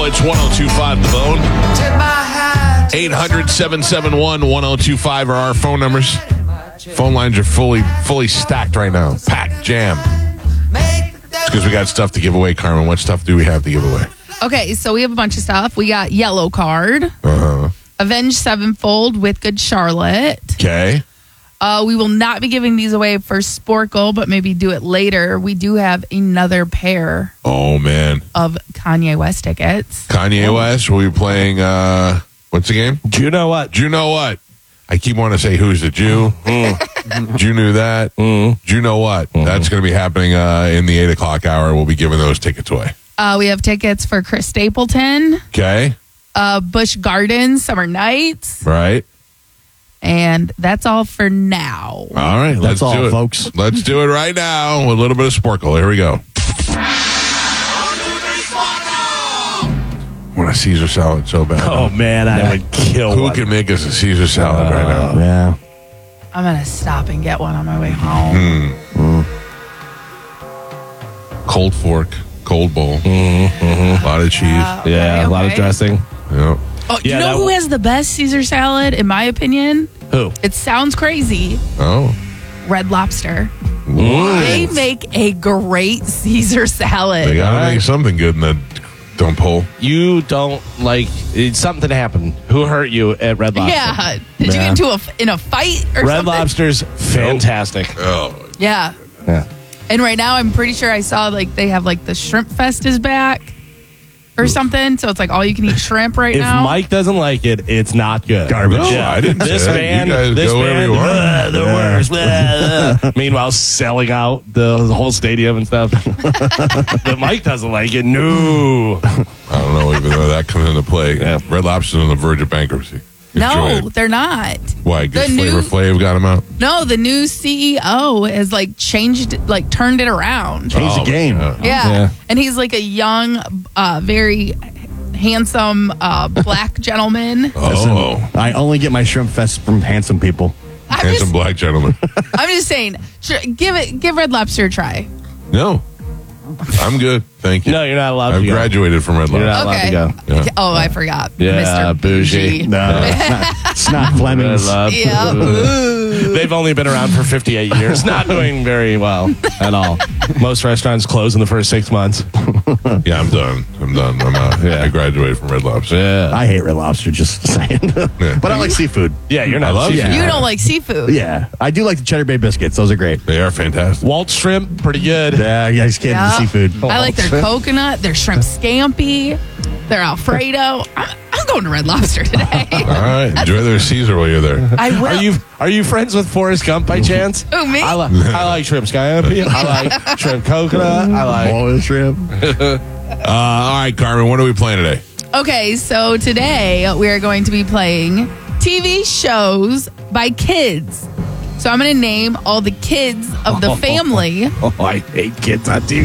now. It's 102.5 The Bone. 800-771-1025 are our phone numbers. Phone lines are fully stacked right now. Packed, jam. It's because we got stuff to give away, Carmen. What stuff do we have to give away? Okay, so we have a bunch of stuff. We got Yellow Card, Avenged Sevenfold with Good Charlotte. Okay. We will not be giving these away for Sporkle, but maybe do it later. We do have another pair Oh, man. of Kanye West tickets. Kanye West, we'll be playing, what's the game? Do you know what? Do you know what? I keep wanting to say who's the Jew. Jew knew that. Do you know what? That's going to be happening in the 8 o'clock hour. We'll be giving those tickets away. We have tickets for Chris Stapleton, Okay. Busch Gardens, Summer Nights, Right. and that's all for now. All right. Let's That's all, do it. folks. Let's do it right now with a little bit of Sporkle. Here we go. I want a Caesar salad so bad. Oh, man, I would kill Who one. can make us a Caesar salad right now? Yeah. I'm going to stop and get one on my way home. Cold fork, cold bowl, a lot of cheese. Yeah, a lot of okay. dressing. Yep. Oh, Yeah, you know that who w- has the best Caesar salad, in my opinion? Who? It sounds crazy. Oh. Red Lobster. They make a great Caesar salad. They got to make something good in that dump hole. You don't like something happened. Who hurt you at Red Lobster? Yeah. Did you get into in a fight or Red something? Lobster's fantastic. Oh. Yeah. Yeah. And right now, I'm pretty sure I saw they have the Shrimp Fest is back or something. So it's all you can eat shrimp right If now. Mike doesn't like it, it's not good. Garbage. No, I didn't This say that. band, You guys this go wherever band, you want. the worst. Meanwhile, selling out the whole stadium and stuff. But Mike doesn't like it. No. I don't know, even though that comes into play. Yeah. Red Lobster's on the verge of bankruptcy. Enjoy No, it. they're not. Why? Good The Flavor new- Flav got him out? No, the new CEO has changed, turned it around. Change the game. Yeah. Yeah. And he's a young, very handsome black gentleman. Oh. I only get my shrimp fest from handsome people. Handsome black gentleman. I'm just saying, give Red Lobster a try. No. I'm good. Thank you. No, you're not allowed to I've go. graduated from Red You're Lobster. not allowed to go. Yeah. Oh, I forgot. Yeah, Mr. bougie. No, it's not Fleming's. Yeah. Ooh. They've only been around for 58 years. Not doing very well at all. Most restaurants close in the first 6 months. Yeah, I'm done. I'm out. Yeah. I graduated from Red Lobster. Yeah. I hate Red Lobster, just saying. But I like seafood. Yeah, you're not. I love seafood. you. You don't like seafood. Yeah, I do like the Cheddar Bay biscuits. Those are great. They are fantastic. Walt shrimp, pretty good. Yeah, you guys can't Yeah. do seafood. I like their coconut, their shrimp scampi, their Alfredo. I'm going to Red Lobster today. All right. Enjoy their Caesar while you're there. I will. Are you friends with Forrest Gump by chance? Who, me? I like shrimp scampi. I like shrimp coconut. I like. Boil shrimp. All right, Carmen, what are we playing today? Okay, so today we are going to be playing TV shows by kids. So I'm going to name all the kids of the family. Oh, I hate kids on TV.